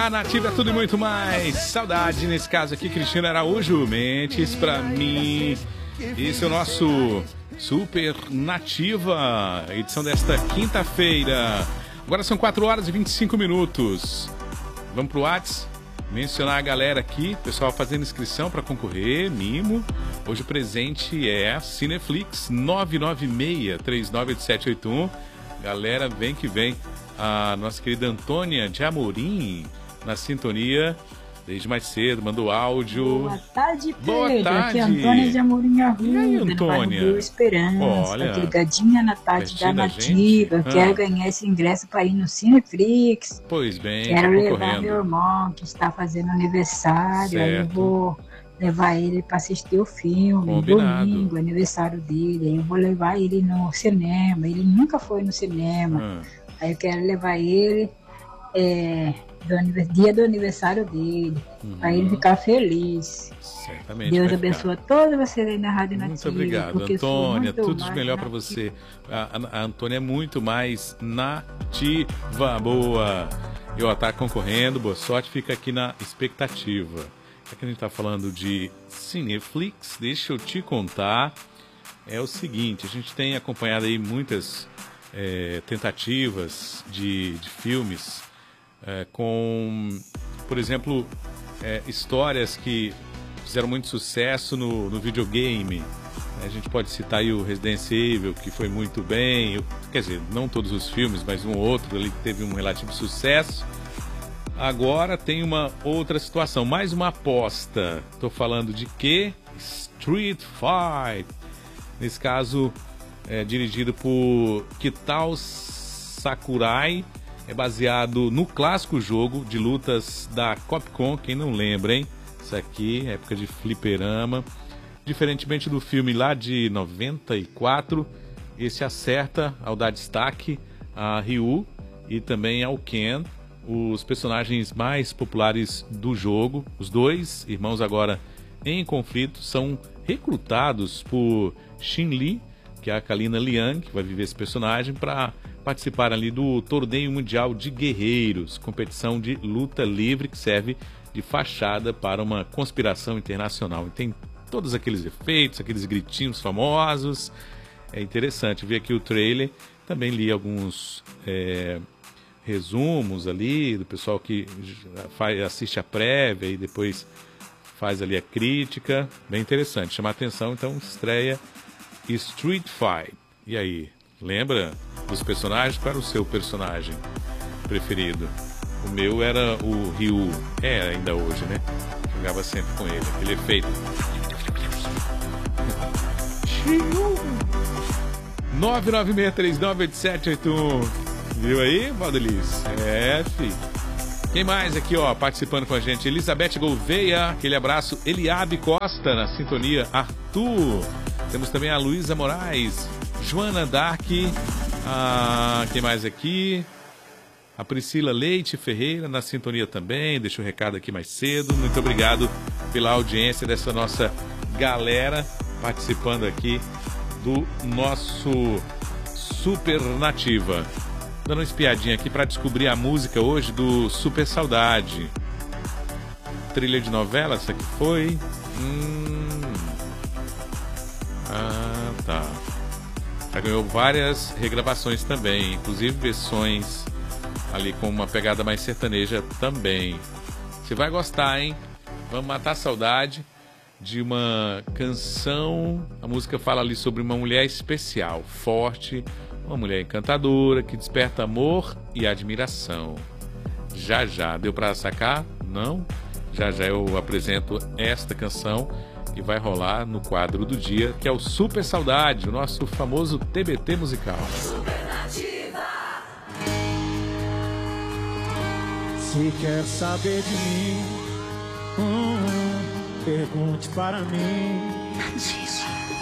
A Nativa é tudo e muito mais. Saudade, nesse caso aqui, Cristina Araújo. Mentes pra mim. Esse é o nosso Super Nativa, edição desta quinta-feira. Agora são 4 horas e 25 minutos. Vamos pro WhatsApp, mencionar a galera aqui, pessoal fazendo inscrição para concorrer, mimo. Hoje o presente é Cineflix 996-398781. Galera, vem que vem. A nossa querida Antônia de Amorim na sintonia desde mais cedo, mandou áudio. Boa tarde, Pedro. Boa tarde. Aqui é Antônia de Amorim Arruda. E aí, Antônia? Esperança. Olha, tá ligadinha na tarde da Nativa. Quero ganhar esse ingresso para ir no Cineflix. Pois bem, quero levar meu irmão que está fazendo aniversário. Certo. Aí eu vou levar ele para assistir o filme. Combinado. Domingo, aniversário dele. Aí eu vou levar ele no cinema. Ele nunca foi no cinema. Aí eu quero levar ele dia do aniversário dele, para ele ficar feliz. Certamente. Deus abençoe todos vocês aí na Rádio Nativa. Muito obrigado, Antônia. Tudo de melhor para você. A Antônia é muito mais nativa. Boa. Eu tá concorrendo, boa sorte. Fica aqui na expectativa. Já que a gente está falando de Cineflix, deixa eu te contar. É o seguinte, a gente tem acompanhado aí muitas tentativas de filmes com, por exemplo, histórias que fizeram muito sucesso no videogame. A gente pode citar aí o Resident Evil, que foi muito bem, quer dizer, não todos os filmes, mas um outro ali que teve um relativo sucesso. Agora tem uma outra situação, mais uma aposta. Estou falando de quê? Street Fight. Nesse caso, dirigido por Kitao Sakurai, é baseado no clássico jogo de lutas da Capcom, quem não lembra, hein? Isso aqui, época de fliperama. Diferentemente do filme lá de 94, esse acerta ao dar destaque a Ryu e também ao Ken, os personagens mais populares do jogo. Os dois irmãos agora em conflito são recrutados por Xin Li, que é a Kalina Liang, que vai viver esse personagem, para participar ali do Torneio Mundial de Guerreiros, competição de luta livre que serve de fachada para uma conspiração internacional. E tem todos aqueles efeitos, aqueles gritinhos famosos. É interessante ver aqui o trailer. Também li alguns resumos ali do pessoal que assiste a prévia e depois faz ali a crítica. Bem interessante, chama a atenção. Então estreia Street Fight. E aí, lembra dos personagens? Qual era o seu personagem preferido? O meu era o Ryu. Ainda hoje, né? Jogava sempre com ele. Aquele efeito. 996398781. Viu aí, Valdeliz? Filho. Quem mais aqui, ó, participando com a gente? Elizabeth Gouveia, aquele abraço. Eliabe Costa, na sintonia. Arthur. Temos também a Luísa Moraes, Joana Dark, quem mais aqui? A Priscila Leite Ferreira na sintonia também, deixa o recado aqui mais cedo. Muito obrigado pela audiência dessa nossa galera participando aqui do nosso Super Nativa. Dando uma espiadinha aqui para descobrir a música hoje do Super Saudade. Trilha de novela, essa aqui foi? Tá. Já ganhou várias regravações também, inclusive versões ali com uma pegada mais sertaneja também. Você vai gostar, hein? Vamos matar a saudade de uma canção. A música fala ali sobre uma mulher especial, forte, uma mulher encantadora que desperta amor e admiração. Já, deu pra sacar? Não? Já eu apresento esta canção que vai rolar no quadro do dia, que é o Super Saudade, o nosso famoso TBT musical. Se quer saber de mim, pergunte para mim.